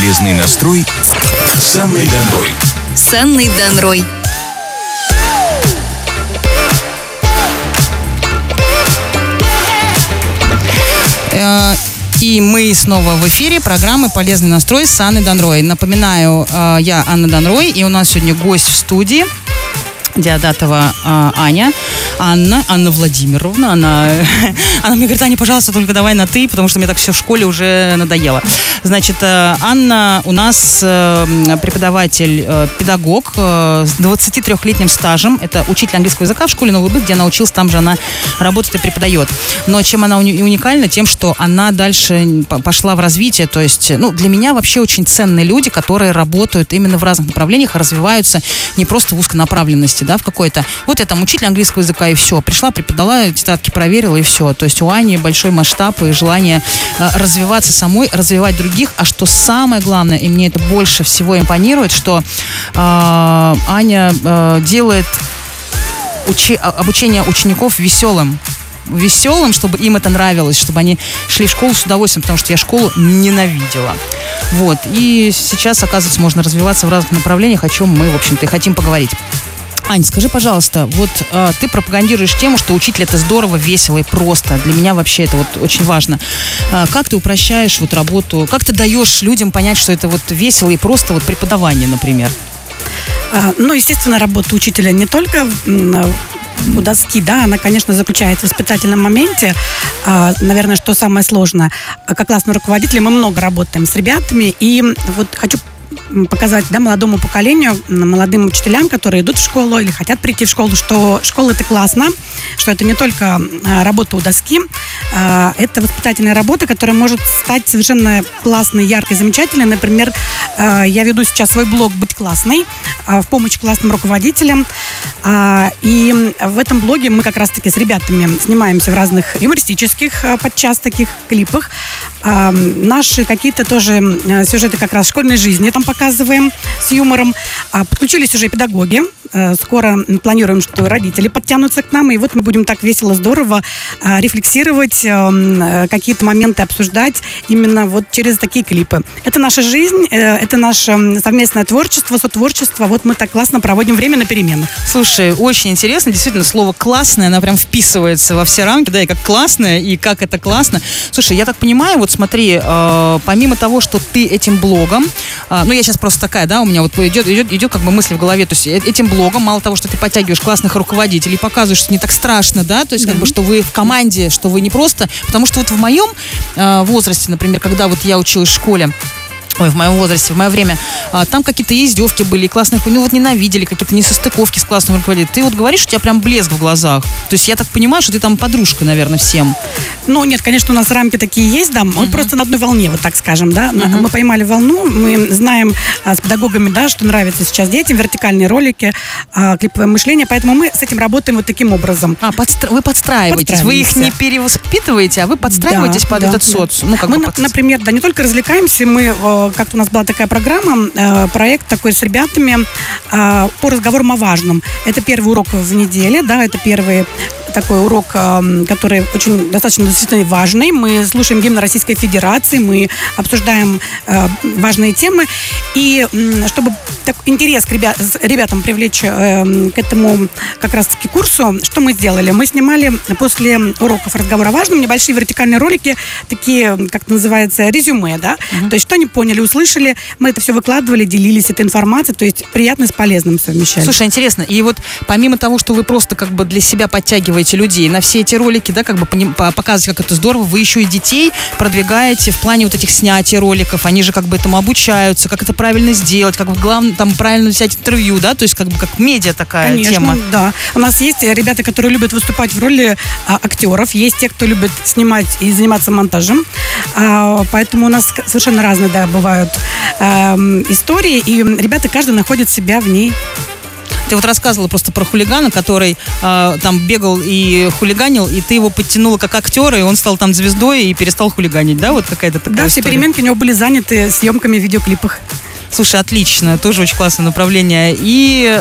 Полезный настрой с Анной Донрой. С Анной Донрой. И мы снова в эфире программы «Полезный настрой» с Анной Донрой. Напоминаю, я Анна Донрой, и у нас сегодня гость в студии. Диадатова Анна Владимировна. Она мне говорит: Аня, пожалуйста, только давай на «ты», потому что мне так все в школе уже надоело. Значит, Анна у нас преподаватель, педагог с 23-летним стажем. Это учитель английского языка в школе «Новый быт», где она училась, там же она работает и преподает. Но чем она уникальна? Тем, что она дальше пошла в развитие. То есть, для меня вообще очень ценные люди, которые работают именно в разных направлениях, развиваются не просто в узконаправленности, в какой-то. Вот я там учитель английского языка, и все. Пришла, преподала, тетрадки проверила, и все. То есть у Ани большой масштаб и желание развиваться самой, развивать других. А что самое главное, и мне это больше всего импонирует, что Аня делает обучение учеников веселым, чтобы им это нравилось, чтобы они шли в школу с удовольствием, потому что я школу ненавидела. Вот. И сейчас, оказывается, можно развиваться в разных направлениях, о чем мы, в общем-то, и хотим поговорить. Ань, скажи, пожалуйста, вот ты пропагандируешь тему, что учитель — это здорово, весело и просто. Для меня вообще это вот очень важно. Как ты упрощаешь вот работу, как ты даешь людям понять, что это вот весело и просто вот преподавание, например? Естественно, работа учителя не только у доски, она, конечно, заключается в воспитательном моменте. Наверное, что самое сложное. Как классный руководитель мы много работаем с ребятами, и вот хочу показать молодому поколению, молодым учителям, которые идут в школу или хотят прийти в школу, что школа — это классно, что это не только работа у доски, это воспитательная работа, которая может стать совершенно классной, яркой, замечательной. Например, я веду сейчас свой блог «Быть классной» в помощь классным руководителям. И в этом блоге мы как раз-таки с ребятами снимаемся в разных юмористических, подчас таких клипах. Наши какие-то тоже сюжеты как раз школьной жизни там показываем с юмором. Подключились уже педагоги. Скоро планируем, что родители подтянутся к нам. И вот мы будем так весело, здорово рефлексировать, какие-то моменты обсуждать именно вот через такие клипы. Это наша жизнь, это наше совместное творчество, сотворчество. Вот мы так классно проводим время на переменах. Слушай, очень интересно. Действительно, слово «классное», оно прям вписывается во все рамки. Да, и как классное, и как это классно. Слушай, я так понимаю, вот смотри, помимо того, что ты этим блогом, я сейчас просто такая, у меня вот идет как бы мысль в голове, то есть этим блогом, мало того, что ты подтягиваешь классных руководителей, показываешь, что не так страшно, то есть как бы, что вы в команде, что вы не просто, потому что вот в моем возрасте, например, когда вот я училась в школе, в моем возрасте, в мое время, там какие-то издевки были, классные, ненавидели, какие-то несостыковки с классным руководителем. Ты вот говоришь, у тебя прям блеск в глазах. То есть я так понимаю, что ты там подружка, наверное, всем. Нет, конечно, у нас рамки такие есть, мы просто на одной волне, вот так скажем, Мы поймали волну, мы знаем с педагогами, что нравится сейчас детям, вертикальные ролики, клиповое мышление, поэтому мы с этим работаем вот таким образом. Вы подстраиваетесь, вы их не перевоспитываете, а вы подстраиваетесь под этот социум. Мы, например, не только развлекаемся, мы как-то у нас была такая программа, проект такой с ребятами по разговорам о важном. Это первый урок в неделе, это первый такой урок, который очень достаточно действительно важный. Мы слушаем гимн Российской Федерации, мы обсуждаем важные темы. И чтобы интерес к ребятам привлечь к этому как раз-таки курсу, что мы сделали? Мы снимали после уроков разговора о важном небольшие вертикальные ролики, такие, как это называется, резюме, То есть, что они поняли, услышали, мы это все выкладывали, делились этой информацией, то есть приятно с полезным совмещали. Слушай, интересно, и вот помимо того, что вы просто как бы для себя подтягиваете людей на все эти ролики, как бы показывать, как это здорово, вы еще и детей продвигаете в плане вот этих снятий роликов, они же как бы этому обучаются, как это правильно сделать, как главное там правильно взять интервью, то есть как бы как медиа такая тема. Конечно, да. У нас есть ребята, которые любят выступать в роли актеров, есть те, кто любит снимать и заниматься монтажем, поэтому у нас совершенно разные, бывают истории, и ребята, каждый находит себя в ней. Ты вот рассказывала просто про хулигана, который там бегал и хулиганил, и ты его подтянула как актера, и он стал там звездой и перестал хулиганить, вот какая-то такая все переменки у него были заняты съемками в видеоклипах. Слушай, отлично, тоже очень классное направление. И